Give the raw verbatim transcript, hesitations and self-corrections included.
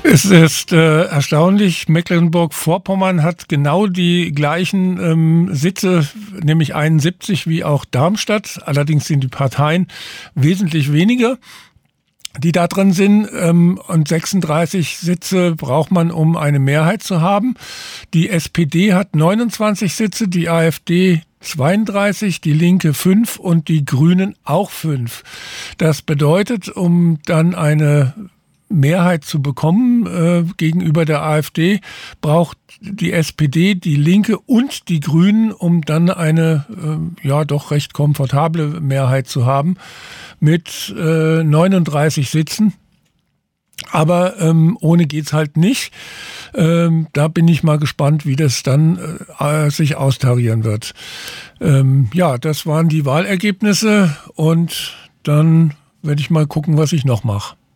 Es ist äh, erstaunlich, Mecklenburg-Vorpommern hat genau die gleichen ähm, Sitze, nämlich einundsiebzig wie auch Darmstadt. Allerdings sind die Parteien wesentlich weniger, die da drin sind, ähm, und sechsunddreißig Sitze braucht man, um eine Mehrheit zu haben. Die S P D hat neunundzwanzig Sitze, die AfD zweiunddreißig, die Linke fünf und die Grünen auch fünf. Das bedeutet, um dann eine Mehrheit zu bekommen äh, gegenüber der AfD, braucht die S P D, die Linke und die Grünen, um dann eine äh, ja doch recht komfortable Mehrheit zu haben mit äh, neununddreißig Sitzen. Aber ähm, ohne geht's halt nicht. Ähm, da bin ich mal gespannt, wie das dann äh, sich austarieren wird. Ähm, ja, das waren die Wahlergebnisse und dann werde ich mal gucken, was ich noch mache.